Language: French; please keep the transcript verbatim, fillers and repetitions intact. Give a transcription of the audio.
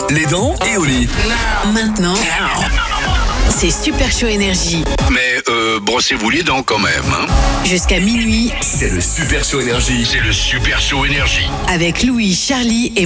les dents et au lit. Maintenant, c'est Super Show Énergie. Mais euh, brossez-vous les dents quand même, hein. Jusqu'à minuit, C'est le Super Show Énergie. C'est le Super Show Énergie. avec Louis, Charlie et